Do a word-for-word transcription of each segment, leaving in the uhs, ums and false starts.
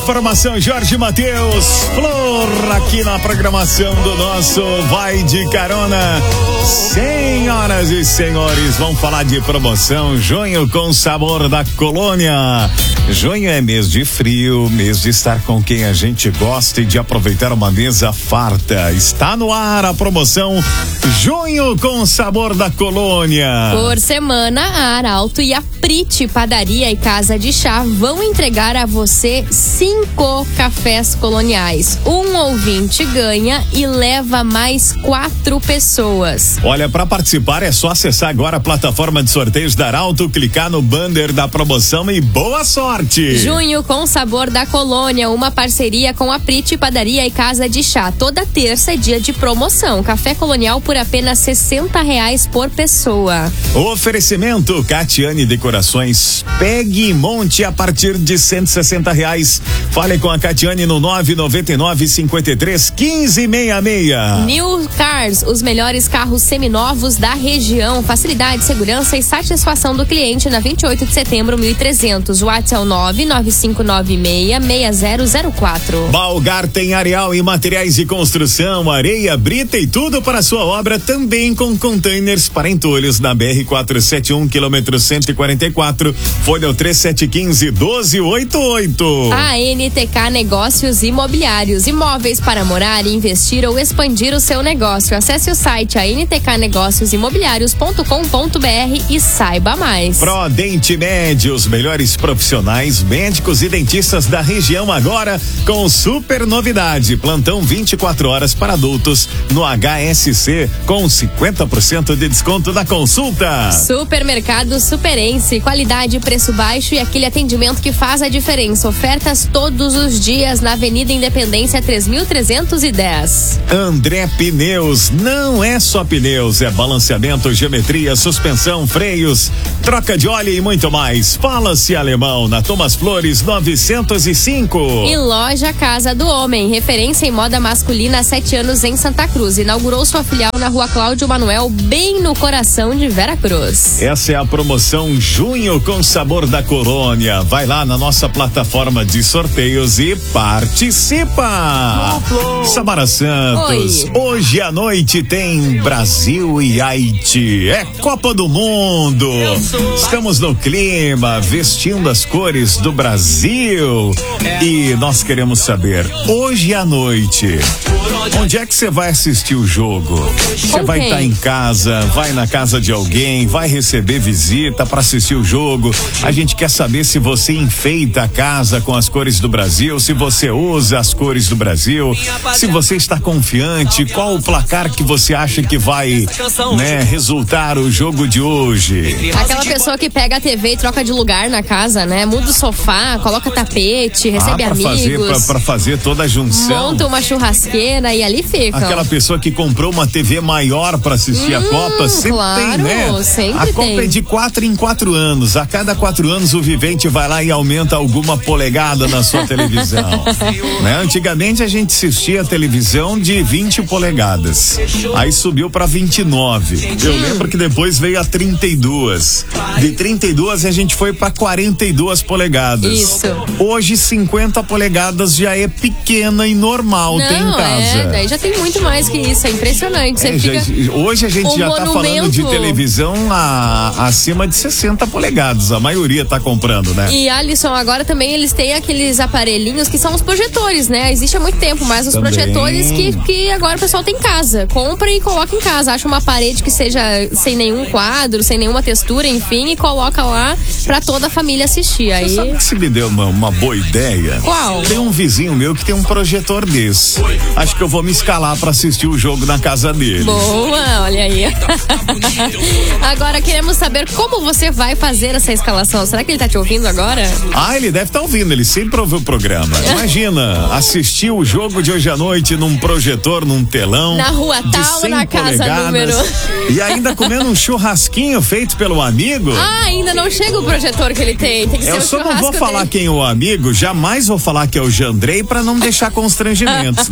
Formação Jorge Mateus, Flor, aqui na programação do nosso Vai de Carona. Senhoras e senhores, vamos falar de promoção Junho com Sabor da Colônia. Junho é mês de frio, mês de estar com quem a gente gosta e de aproveitar uma mesa farta. Está no ar a promoção Junho com Sabor da Colônia. Por semana, a Arauto e a Prite Padaria e Casa de Chá vão entregar a você cinco cafés coloniais. Um ouvinte ganha e leva mais quatro pessoas. Olha, para participar é só acessar agora a plataforma de sorteios da Arauto, clicar no banner da promoção e boa sorte! Junho com Sabor da Colônia, uma parceria com a Prite Padaria e Casa de Chá. Toda terça é dia de promoção. Café colonial por apenas sessenta reais por pessoa. Oferecimento Catiane Decorações. Pegue e monte a partir de cento e sessenta reais. Fale com a Catiane no nove nove nove, cinco três, um cinco seis seis. New Cars, os melhores carros seminovos da região. Facilidade, segurança e satisfação do cliente na vinte e oito de setembro, mil e trezentos. WhatsApp é o nove nove cinco nove seis, seis zero zero quatro. Balgar tem areal e materiais de construção, areia, brita e tudo para a sua obra, também com containers para entulhos na B R quatrocentos e setenta e um, quilômetro cento e quarenta e quatro, folha três sete um cinco, doze oitenta e oito. A N T K Negócios Imobiliários, imóveis para morar, investir ou expandir o seu negócio. Acesse o site a n t k negócios imobiliários ponto com ponto b r e saiba mais. Prodente Med, os melhores profissionais médicos e dentistas da região agora com super novidade, plantão vinte e quatro horas para adultos no H S C com cinquenta por cento de desconto na consulta. Supermercado Superense, qualidade, preço baixo e aquele atendimento que faz a diferença. Ofertas todos os dias na Avenida Independência três mil trezentos e dez. André Pneus, não é só pneus, é balanceamento, geometria, suspensão, freios, troca de óleo e muito mais. Fala-se alemão na Thomas Flores novecentos e cinco. E loja Casa do Homem, referência em moda masculina há sete anos em Santa Cruz. Inaugurou sua filial na Rua Cláudio Manuel, bem no coração de Veracruz. Essa é a promoção Junho com Sabor da Colônia. Vai lá na nossa plataforma de sorteios e participa! Samara Santos, Oi. Hoje à noite tem Brasil e Haiti. É Copa do Mundo. Estamos no clima, vestindo as cores do Brasil. E nós queremos saber, hoje à noite, onde é que você vai assistir o jogo? Você vai estar em casa, vai na casa de alguém, vai receber visita para assistir o jogo. A gente quer saber se você enfeita a casa com as cores do Brasil, se você usa as cores do Brasil, se você está confiante, qual o placar que você acha que vai, né, resultar o jogo de hoje. Aquela pessoa que pega a T V e troca de lugar na casa, né? Muda o sofá, coloca tapete, recebe ah, pra amigos. Fazer, pra, pra fazer toda a junção. Monta uma churrasqueira e ali fica. Aquela pessoa que comprou uma T V maior pra assistir hum, a Copa, sempre claro, tem, né? Sempre a Copa tem. é de quatro em quatro anos. A cada quatro anos o vivente vai lá e aumenta alguma polegada na sua televisão. Né? Antigamente a gente assistia a televisão de vinte polegadas. Aí subiu pra vinte e nove. Eu lembro que depois veio a trinta e duas. De trinta e duas a gente foi pra quarenta e duas polegadas. Isso. Hoje cinquenta polegadas já é pequena e normal Não, ter em casa. É, daí já tem muito mais que isso, é impressionante. Você É, fica já, hoje a gente um já tá falando de televisão a, acima de sessenta polegadas, a maioria tá comprando, né? E Alisson, agora também eles têm aqueles aparelhinhos que são os projetores, né? Existe há muito tempo, mas os também. projetores que, que agora o pessoal tem em casa. Compra e coloca em casa, acha uma parede que seja sem nenhum quadro, sem nenhuma textura, enfim, e coloca lá pra toda a família assistir. Aí... Você sabe que se me deu uma, uma boa ideia? Qual? Tem um vizinho meu que tem um projetor desse. Acho que eu vou me escalar pra assistir o jogo na casa dele. Boa, olha aí. Agora queremos saber como você vai fazer essa escalação. Será que ele tá te ouvindo agora? Ah, ele deve estar tá ouvindo, ele sempre ouviu o programa. Imagina, assistir o jogo de hoje à noite num projetor, num telão. Na rua tal, na casa número. E ainda comendo um churrasquinho feito pelo amigo. Ah, ainda não chega o projetor que ele tem. Tem que ser Eu o só não vou falar dele. quem é o amigo, jamais vou falar que é o Jandrei pra não deixar constrangimentos, né? E não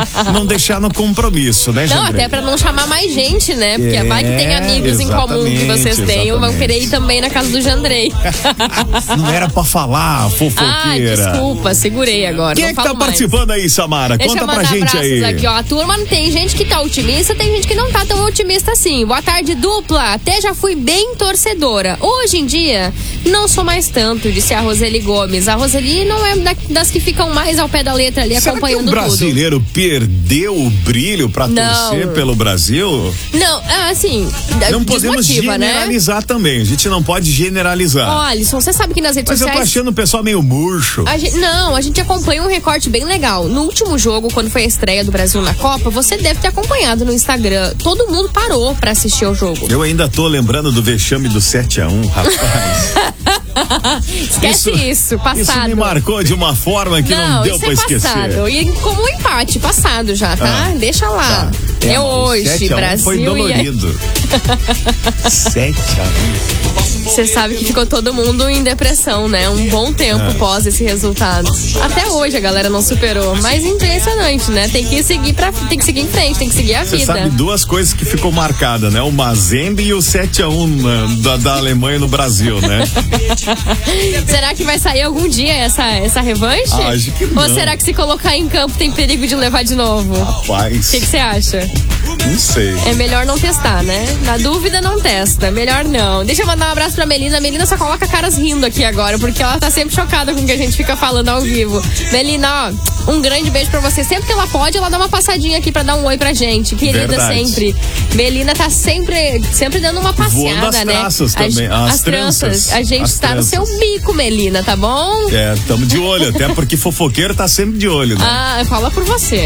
não deixar no compromisso, né, Não, Jandrei? até pra não chamar mais gente, né? Porque É, vai que tem amigos em comum que vocês tenham, vão exatamente. querer ir também na casa do Jandrei. Não era pra falar, Ah, fofoqueira. desculpa, segurei agora. Quem não é que tá falo mais. participando aí, Samara? Deixa Conta eu pra mandar gente abraços aí. aqui, ó. A turma tem gente que tá otimista, tem gente que não tá tão otimista assim. Boa tarde, dupla. Até já fui bem torcedora. Hoje em dia, não sou mais tanto, disse a Roseli Gomes. A Roseli não é da- das que ficam mais ao pé da letra ali, Será que acompanhando o brasileiro tudo. perdeu o brilho pra Não. torcer pelo Brasil? Não, ah, assim, Não podemos desmotiva, né? generalizar também. A gente não pode generalizar. Ó, Alisson, você sabe que nas redes Mas eu tô sociais... achando o pessoal meio murcho. A gente, não, a gente acompanha um recorte bem legal. No último jogo, quando foi a estreia do Brasil na Copa, você deve ter acompanhado no Instagram. Todo mundo parou pra assistir ao jogo. Eu ainda tô lembrando do vexame do sete a um, rapaz. Esquece isso, isso, passado. Isso me marcou de uma forma que não, Não, deu isso pra é esquecer. passado. E como um empate, passado já, tá? Ah, Deixa lá. tá. É, o hoje, sete a um Brasil foi e dolorido. sete a um. Você sabe que ficou todo mundo em depressão, né? Um bom tempo Ah. pós esse resultado. Até hoje a galera não superou. Mas impressionante, né? Tem que seguir pra, tem que seguir em frente, tem que seguir a Você vida. sabe duas coisas que ficou marcada, né? O Mazembe e o sete a um né, da, da Alemanha no Brasil, né? Será que vai sair algum dia essa, essa revanche? Ah, acho que Ou não. será que se colocar em campo tem perigo de levar de novo? O Rapaz, que que você acha? não sei. É melhor não testar, né? Na dúvida, não testa. Melhor não. Deixa eu mandar um abraço pra Melina. A Melina só coloca caras rindo aqui agora, porque ela tá sempre chocada com o que a gente fica falando ao vivo. Melina, ó, um grande beijo pra você. Sempre que ela pode, ela dá uma passadinha aqui pra dar um oi pra gente. Querida, Verdade. sempre. Melina tá sempre, sempre dando uma Voando passeada, as né? traças também, as as tranças. A gente As tá no seu tranças. bico, Melina, tá bom? É, tamo de olho, até porque fofoqueiro tá sempre de olho, né? Ah, fala por você.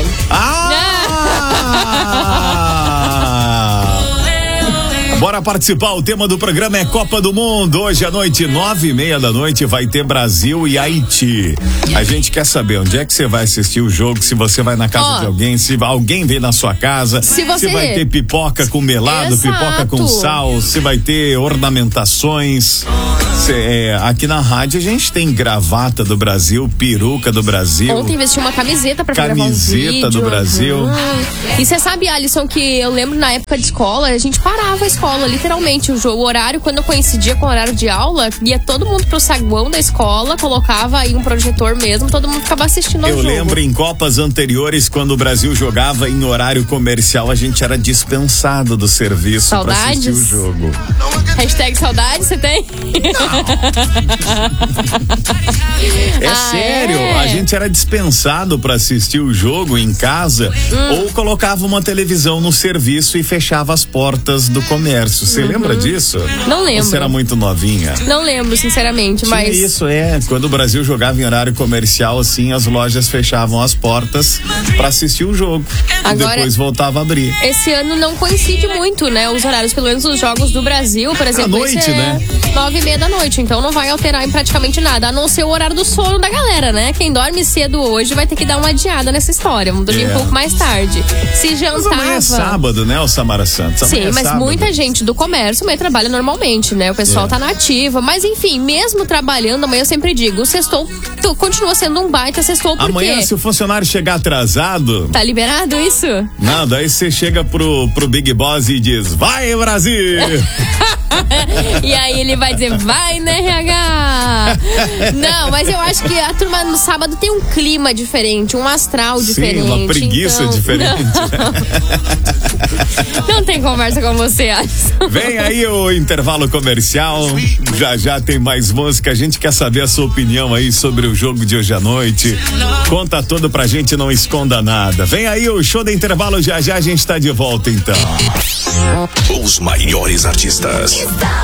Ah! Bora participar, o tema do programa é Copa do Mundo. Hoje à noite, nove e meia da noite, vai ter Brasil e Haiti. A gente quer saber onde é que você vai assistir o jogo, se você vai na casa Ó, de alguém, se alguém vem na sua casa, se você- vai ter pipoca com melado, Exato. pipoca com sal, se vai ter ornamentações. Se, é, aqui na rádio a gente tem gravata do Brasil, peruca do Brasil. Ontem vesti uma camiseta pra gravar um Camiseta vídeo. do Brasil. Hum. E você sabe, Alisson, que eu lembro na época de escola, a gente parava a escola, literalmente, o jogo, o horário, quando coincidia com o horário de aula, ia todo mundo pro saguão da escola, colocava aí um projetor mesmo, todo mundo ficava assistindo ao Eu jogo. lembro em Copas anteriores, quando o Brasil jogava em horário comercial, a gente era dispensado do serviço para assistir o Saudades? jogo. Hashtag saudade, você tem? É Ah, sério, é? a gente era dispensado para assistir o jogo em casa Hum. ou colocava uma televisão no serviço e fechava as portas do comércio. Você lembra disso? Uhum. Não lembro. Ou você era muito novinha? Não lembro, sinceramente, Tinha mas... isso, é. Quando o Brasil jogava em horário comercial, assim, as lojas fechavam as portas para assistir o jogo. Agora- E depois voltava a abrir. Esse ano não coincide muito, né? Os horários, pelo menos os jogos do Brasil, por exemplo, noite, esse é né? nove e meia da noite, então não vai alterar em praticamente nada, a não ser o horário do sono da galera, né? Quem dorme cedo hoje vai ter que dar uma adiada nessa história, vamos dormir É. um pouco mais tarde. Se Mas jantava... amanhã é sábado, né, o Samara Santos? Amanhã Sim, é mas sábado. muita gente do comércio também trabalha normalmente, né? O pessoal É. tá na ativa. Mas enfim, mesmo trabalhando, amanhã eu sempre digo, o sextou tu- continua sendo um baita sextou, por Amanhã, quê? se o funcionário chegar atrasado, Tá liberado isso? não, daí você chega pro, pro Big Boss e diz, vai, Brasil! E aí ele vai dizer, vai, né, R H? Não, mas eu acho que a turma no sábado tem um clima diferente, um astral Sim, diferente. uma preguiça então, diferente. Não, não tem conversa com você, Alisson. Vem aí o intervalo comercial, já já tem mais música, a gente quer saber a sua opinião aí sobre o jogo de hoje à noite. Conta tudo pra gente, não esconda nada. Vem aí o show do intervalo, já já a gente tá de volta então. Os maiores artistas.